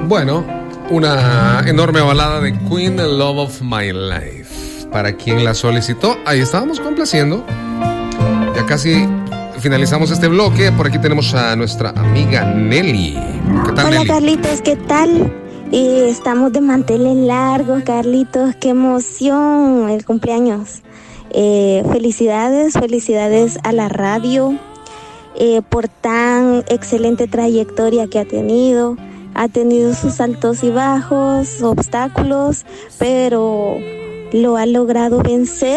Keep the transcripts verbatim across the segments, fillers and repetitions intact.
Bueno, una enorme balada de Queen, The Love of My Life. Para quien la solicitó, ahí estábamos complaciendo. Ya casi finalizamos este bloque. Por aquí tenemos a nuestra amiga Nelly. ¿Qué tal, Hola, Nelly? Carlitos, ¿qué tal? Eh, estamos de manteles largos, Carlitos. Qué emoción el cumpleaños. Eh, felicidades, felicidades a la radio eh, por tan excelente trayectoria que ha tenido. Ha tenido sus altos y bajos, obstáculos, pero lo ha logrado vencer,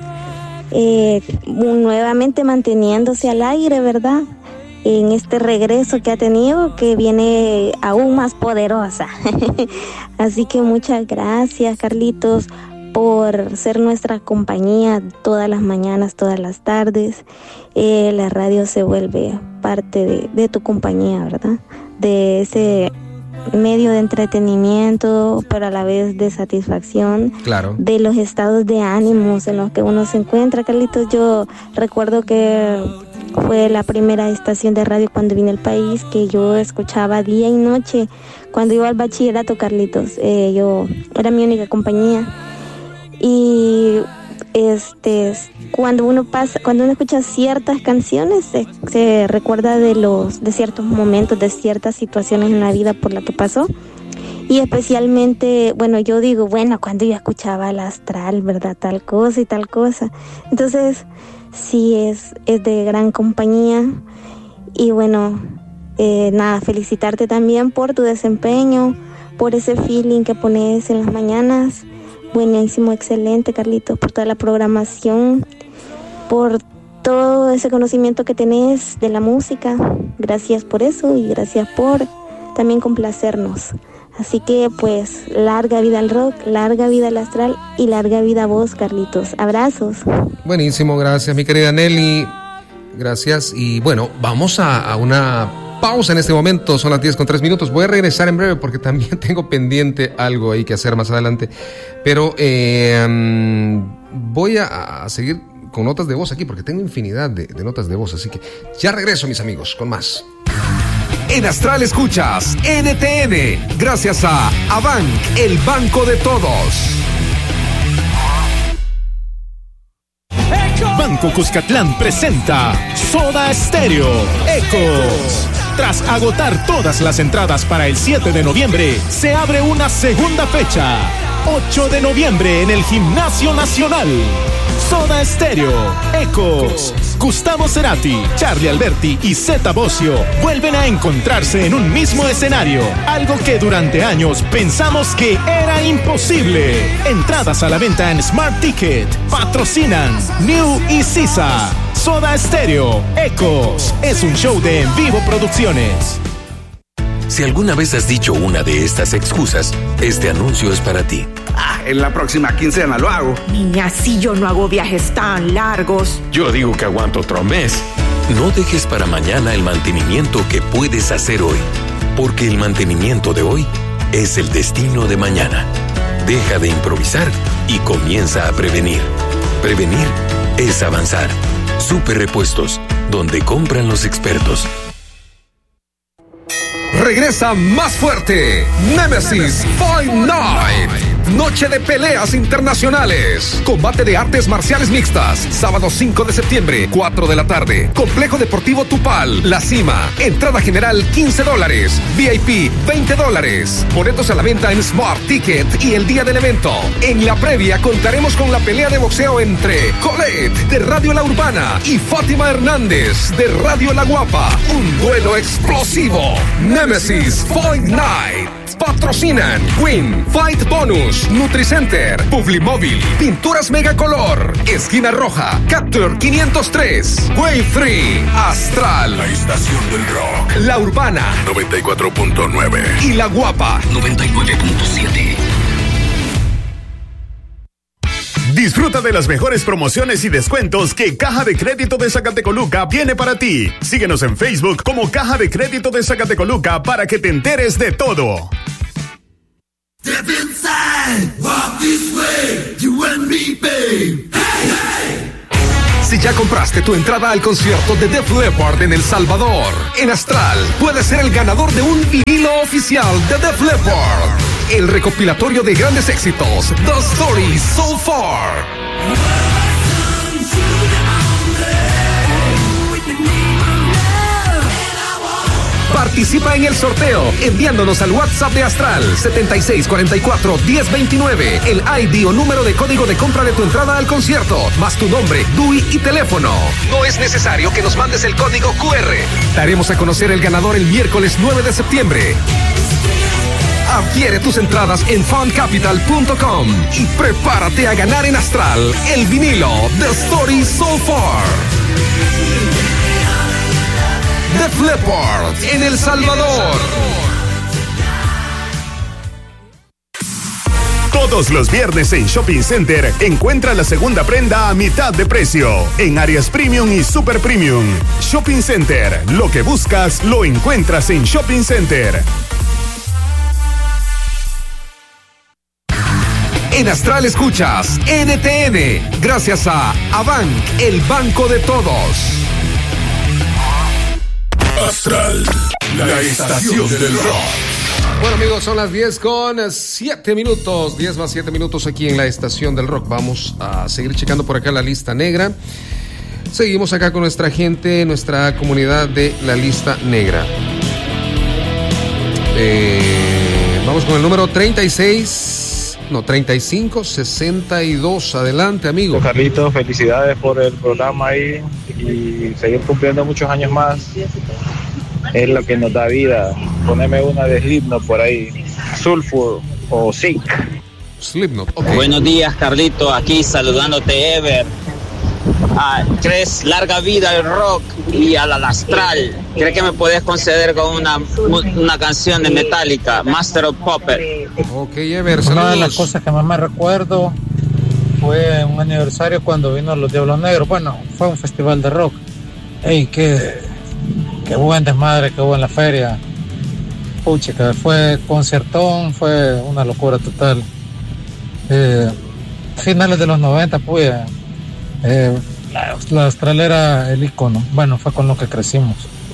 eh, nuevamente manteniéndose al aire, ¿verdad? En este regreso que ha tenido, que viene aún más poderosa. Así que muchas gracias, Carlitos, por ser nuestra compañía todas las mañanas, todas las tardes. Eh, la radio se vuelve parte de, de tu compañía, ¿verdad? De ese medio de entretenimiento, pero a la vez de satisfacción. Claro. De los estados de ánimos en los que uno se encuentra, Carlitos. Yo recuerdo que fue la primera estación de radio cuando vine al país que yo escuchaba día y noche. Cuando iba al bachillerato, Carlitos, eh, yo era mi única compañía. Y este cuando uno pasa, cuando uno escucha ciertas canciones, se, se recuerda de los de ciertos momentos, de ciertas situaciones en la vida por la que pasó. Y especialmente, bueno, yo digo, bueno, cuando yo escuchaba el Astral, ¿verdad? Tal cosa y tal cosa. Entonces, sí, es, es de gran compañía. Y bueno, eh, nada, felicitarte también por tu desempeño, por ese feeling que pones en las mañanas. Buenísimo, excelente, Carlitos, por toda la programación, por todo ese conocimiento que tenés de la música. Gracias por eso y gracias por también complacernos. Así que, pues, larga vida al rock, larga vida al Astral y larga vida a vos, Carlitos. Abrazos. Buenísimo, gracias, mi querida Nelly. Gracias. Y bueno, vamos a, a una pausa en este momento. Son las diez con tres minutos. Voy a regresar en breve porque también tengo pendiente algo ahí que hacer más adelante. Pero eh, um, voy a, a seguir con notas de voz aquí porque tengo infinidad de, de notas de voz. Así que ya regreso, mis amigos, con más. En Astral escuchas N T N, gracias a Abank, el banco de todos. Banco Cuscatlán presenta Soda Stereo, Ecos. Tras agotar todas las entradas para el siete de noviembre, se abre una segunda fecha. ocho de noviembre en el Gimnasio Nacional. Soda Stereo, Ecos, Gustavo Cerati, Charlie Alberti y Zeta Bosio vuelven a encontrarse en un mismo escenario, algo que durante años pensamos que era imposible. Entradas a la venta en Smart Ticket. Patrocinan New y Sisa. Soda Stereo, Ecos, es un show de En Vivo Producciones. Si alguna vez has dicho una de estas excusas, este anuncio es para ti. Ah, en la próxima quincena lo hago. Niña, si yo no hago viajes tan largos. Yo digo que aguanto otro mes. No dejes para mañana el mantenimiento que puedes hacer hoy, porque el mantenimiento de hoy es el destino de mañana. Deja de improvisar y comienza a prevenir. Prevenir es avanzar. Super Repuestos, donde compran los expertos. Regresa más fuerte, Nemesis Fight Night. Noche de peleas internacionales. Combate de artes marciales mixtas. Sábado cinco de septiembre, cuatro de la tarde. Complejo Deportivo Tupal, La Cima. Entrada general quince dólares. V I P veinte dólares. Boletos a la venta en Smart Ticket y el día del evento. En la previa contaremos con la pelea de boxeo entre Colette de Radio La Urbana y Fátima Hernández de Radio La Guapa. Un duelo explosivo. Nemesis Fight Night. Patrocinan Win, Fight Bonus, Nutricenter, Publimóvil, Pinturas Megacolor, Esquina Roja, Capture quinientos tres, Wave tres, Astral, la estación del rock, La Urbana, noventa y cuatro punto nueve y La Guapa, noventa y nueve punto siete. Disfruta de las mejores promociones y descuentos que Caja de Crédito de Zacatecoluca tiene para ti. Síguenos en Facebook como Caja de Crédito de Zacatecoluca para que te enteres de todo. Step inside, walk this way, you and me, babe. Hey, hey. Si ya compraste tu entrada al concierto de Def Leppard en El Salvador, en Astral, puedes ser el ganador de un vinilo oficial de Def Leppard. El recopilatorio de grandes éxitos, The Story So Far. Participa en el sorteo enviándonos al WhatsApp de Astral setenta y seis cuarenta y cuatro diez veintinueve el I D o número de código de compra de tu entrada al concierto, más tu nombre, D U I y teléfono. No es necesario que nos mandes el código Q R. Daremos a conocer el ganador el miércoles nueve de septiembre. Adquiere tus entradas en fan capital punto com y prepárate a ganar en Astral el vinilo The Story So Far. Def Leppard en El Salvador. Todos los viernes en Shopping Center encuentra la segunda prenda a mitad de precio en áreas premium y super premium. Shopping Center, lo que buscas lo encuentras en Shopping Center. En Astral escuchas N T N gracias a Abank, el banco de todos. Astral, la estación del rock. Bueno, amigos, son las diez con siete minutos, diez más siete minutos aquí en la estación del rock. Vamos a seguir checando por acá la lista negra. Seguimos acá con nuestra gente, nuestra comunidad de la lista negra. Eh, vamos con el número treinta y seis, no, treinta y cinco sesenta y dos. Adelante, amigo. Carlitos, felicidades por el programa ahí y seguir cumpliendo muchos años más. Es lo que nos da vida. Poneme una de Slipknot por ahí, Sulfur o Zinc. Slipknot, okay. Buenos días, Carlito, aquí saludándote, Ever. Ah, ¿crees larga vida al rock y al Astral? ¿Crees que me puedes conceder con una, una canción de Metallica, Master of Puppets? Ok, Ever, saludos. Una de las cosas que más me recuerdo fue un aniversario cuando vino Los Diablos Negros. Bueno, fue un festival de rock. Ey, qué, qué buen desmadre que hubo en la feria. Puchica, fue conciertón, fue una locura total. Eh, finales de los noventa, pues, eh, la, la Astral era el icono. Bueno, fue con lo que crecimos.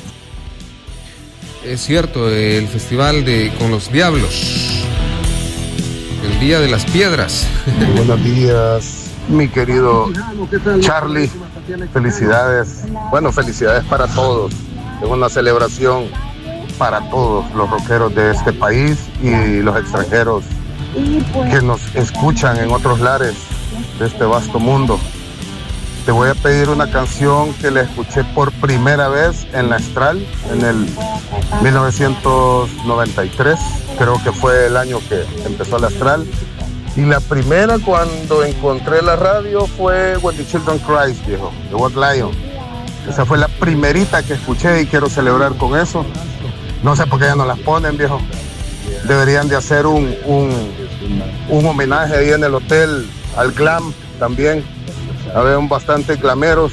Es cierto, el festival de con los Diablos, el Día de las Piedras. Buenos días, mi querido Charlie. Felicidades. Bueno, felicidades para todos. Es una celebración para todos los rockeros de este país y los extranjeros que nos escuchan en otros lares de este vasto mundo. Te voy a pedir una canción que la escuché por primera vez en la Astral en el mil novecientos noventa y tres, creo que fue el año que empezó la Astral. Y la primera cuando encontré la radio fue When the Children Cry, viejo, de White Lion. Esa fue la primerita que escuché y quiero celebrar con eso. No sé por qué ya no las ponen, viejo. Deberían de hacer un, un, un homenaje ahí en el hotel al glam también. Habían bastante glameros.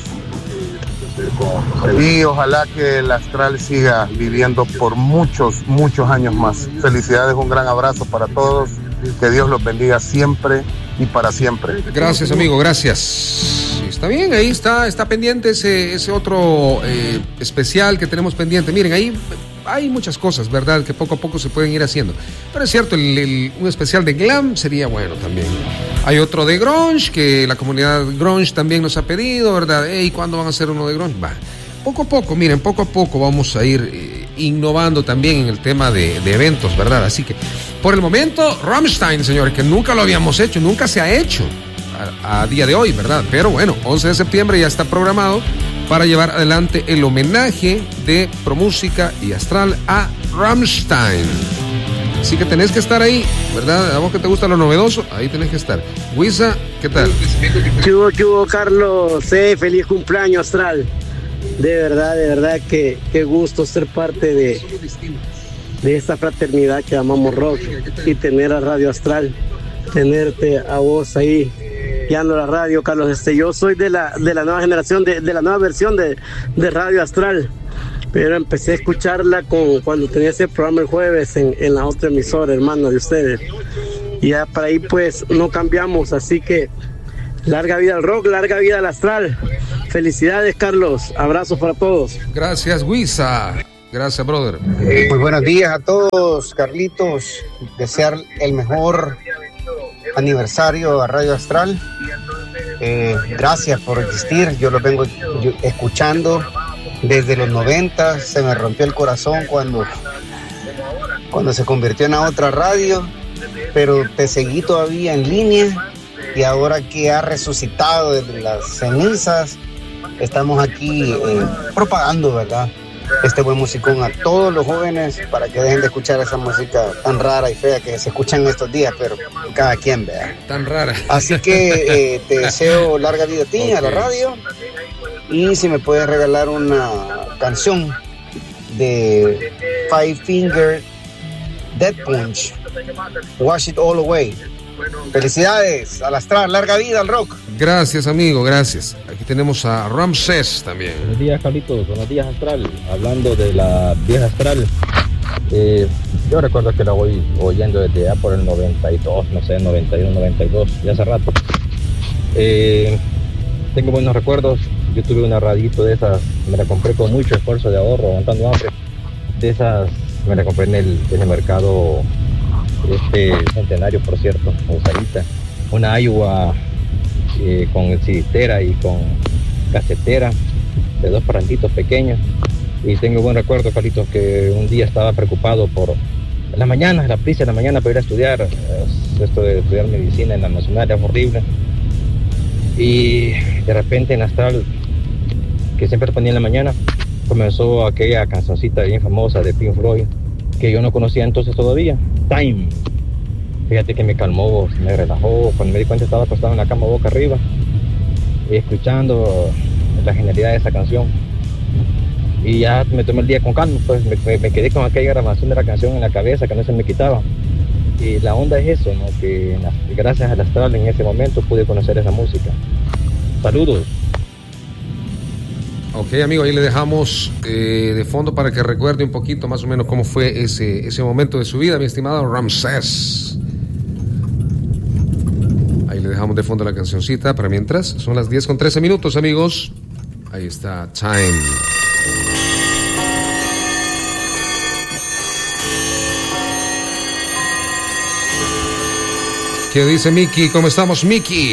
Y ojalá que el Astral siga viviendo por muchos, muchos años más. Felicidades, un gran abrazo para todos. Que Dios los bendiga siempre y para siempre. Gracias, amigo, gracias. Está bien, ahí está, está pendiente ese, ese otro eh, especial que tenemos pendiente. Miren, ahí hay muchas cosas, ¿verdad? Que poco a poco se pueden ir haciendo. Pero es cierto, el, el, un especial de glam sería bueno también. Hay otro de grunge, que la comunidad grunge también nos ha pedido, ¿verdad? ¿Y cuándo van a hacer uno de grunge? Va. Poco a poco, miren, poco a poco vamos a ir eh, innovando también en el tema de, de eventos, ¿verdad? Así que, por el momento, Rammstein, señores, que nunca lo habíamos hecho, nunca se ha hecho a, a día de hoy, ¿verdad? Pero bueno, once de septiembre ya está programado para llevar adelante el homenaje de ProMúsica y Astral a Rammstein. Así que tenés que estar ahí, ¿verdad? A vos que te gusta lo novedoso, ahí tenés que estar. Wisa, ¿qué tal? ¿Qué hubo, qué hubo, Carlos? Eh, feliz cumpleaños, Astral. De verdad, de verdad, que qué gusto ser parte de, de esta fraternidad que llamamos rock y tener a Radio Astral, tenerte a vos ahí guiando la radio, Carlos. Este, yo soy de la, de la nueva generación, de, de la nueva versión de, de Radio Astral, pero empecé a escucharla con, cuando tenía ese programa el jueves en, en la otra emisora, hermano, de ustedes. Y ya para ahí pues no cambiamos, así que larga vida al rock, larga vida al Astral. Felicidades, Carlos. Abrazos para todos. Gracias, Wisa. Gracias, brother. Muy buenos días a todos, Carlitos. Desear el mejor aniversario a Radio Astral. Eh, gracias por existir. Yo lo vengo yo, escuchando desde los noventa. Se me rompió el corazón cuando, cuando se convirtió en la otra radio, pero te seguí todavía en línea y ahora que ha resucitado de las cenizas, estamos aquí eh, propagando, ¿verdad?, este buen musicón a todos los jóvenes para que dejen de escuchar esa música tan rara y fea que se escucha en estos días, pero cada quien vea. Tan rara. Así que eh, te deseo larga vida a ti, okay, a la radio, y si me puedes regalar una canción de Five Finger Death Punch, Wash It All Away. Felicidades al Astral, larga vida al rock. Gracias, amigo, gracias. Aquí tenemos a Ramsés también. Buenos días, Carlitos, buenos días, Astral. Hablando de la vieja Astral, eh, yo recuerdo que la voy oyendo desde ya por el noventa y dos, no sé, noventa y uno, noventa y dos, ya hace rato. Eh, tengo buenos recuerdos. Yo tuve una radito de esas, me la compré con mucho esfuerzo de ahorro, aguantando hambre. De esas me la compré en el, en el mercado este Centenario, por cierto, usadita. Una Iowa eh, con cilindera y con casetera de dos parlantitos pequeños. Y tengo buen recuerdo, Carlitos, que un día estaba preocupado por la mañana, la prisa de la mañana para ir a estudiar. Esto de estudiar medicina en la Nacional es horrible. Y de repente en Astral, que siempre ponía en la mañana, comenzó aquella cancioncita bien famosa de Pink Floyd, que yo no conocía entonces todavía, Time. Fíjate que me calmó, me relajó. Cuando me di cuenta estaba acostado en la cama boca arriba, escuchando la genialidad de esa canción. Y ya me tomé el día con calma, pues me, me, me quedé con aquella grabación de la canción en la cabeza que no se me quitaba. Y la onda es eso, ¿no?, que gracias al Astral en ese momento pude conocer esa música. Saludos. Ok, amigo, ahí le dejamos eh, de fondo para que recuerde un poquito más o menos cómo fue ese, ese momento de su vida, mi estimado Ramsés. Ahí le dejamos de fondo la cancioncita para mientras. Son las diez con trece minutos, amigos. Ahí está, Time. ¿Qué dice Miki? ¿Cómo estamos, Miki?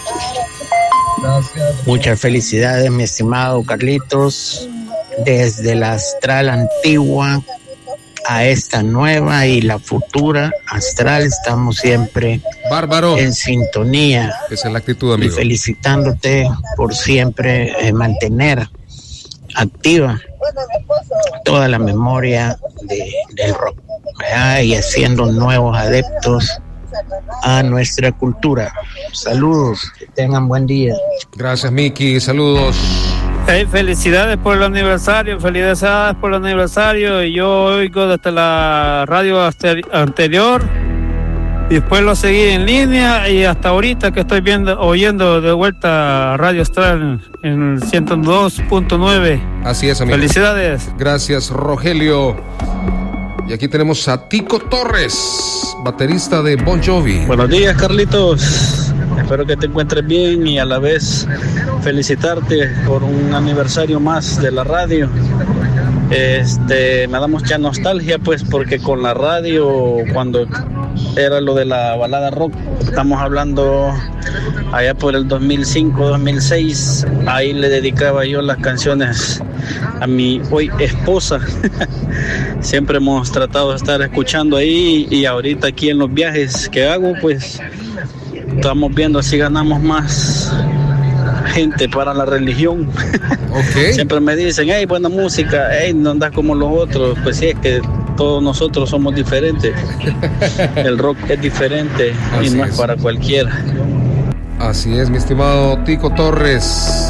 Muchas felicidades, mi estimado Carlitos, desde la Astral antigua a esta nueva y la futura Astral, estamos siempre bárbaro en sintonía. Esa es la actitud, amigo. Y felicitándote por siempre eh, mantener activa toda la memoria de, del rock, ¿verdad? Y haciendo nuevos adeptos a nuestra cultura. Saludos, que tengan buen día. Gracias, Miki, saludos. Hey, felicidades por el aniversario, felicidades por el aniversario. Yo oigo desde la radio anterior, y después lo seguí en línea, y hasta ahorita que estoy viendo, oyendo de vuelta Radio Astral en el ciento dos punto nueve. Así es, amigo. Felicidades. Gracias, Rogelio. Y aquí tenemos a Tico Torres, baterista de Bon Jovi. Buenos días, Carlitos. Espero que te encuentres bien y a la vez felicitarte por un aniversario más de la radio. Este, me da mucha nostalgia, pues, porque con la radio, cuando era lo de la balada rock, estamos hablando allá por el dos mil cinco, dos mil seis, ahí le dedicaba yo las canciones a mi hoy esposa. Siempre hemos tratado de estar escuchando ahí, y ahorita aquí en los viajes que hago, pues estamos viendo si ganamos más gente para la religión. Okay. Siempre me dicen, hey, buena música, hey, no andas como los otros. Pues sí, es que todos nosotros somos diferentes. El rock es diferente. Así y no es. es para cualquiera. Así es, mi estimado Tico Torres.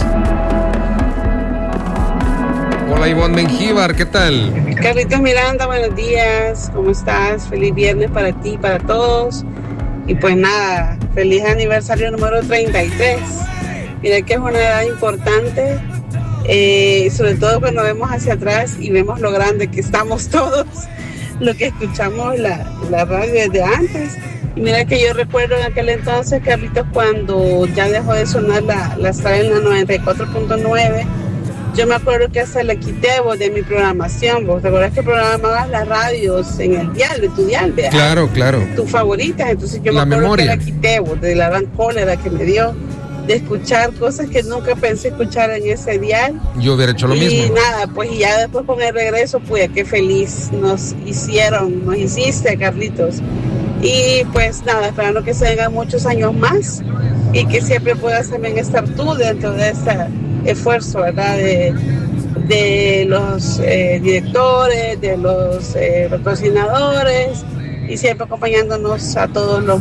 Hola, Ivonne Mengíbar, ¿qué tal? Carlitos Miranda, buenos días, ¿cómo estás? Feliz viernes para ti y para todos. Y pues nada, feliz aniversario número treinta y tres. Mira que es una edad importante, eh, sobre todo cuando vemos hacia atrás y vemos lo grande que estamos todos, lo que escuchamos la, la radio desde antes. Y mira que yo recuerdo en aquel entonces, Carlitos, cuando ya dejó de sonar la, la Astral en la noventa y cuatro punto nueve, yo me acuerdo que hasta le quité vos de mi programación. ¿Vos te acuerdas que programabas las radios en el dial, de tu dial? ¿Verdad? Claro, claro. Tus favoritas. Entonces yo la me acuerdo memoria. que la quité vos, de la gran cólera que me dio de escuchar cosas que nunca pensé escuchar en ese dial. Yo hubiera hecho lo y mismo. Y nada, pues y ya después con el regreso, pues qué feliz nos hicieron, nos hiciste, Carlitos. Y pues nada, esperando que se vengan muchos años más y que siempre puedas también estar tú dentro de este esfuerzo, ¿verdad? De, de los eh, directores, de los eh, patrocinadores y siempre acompañándonos a todos los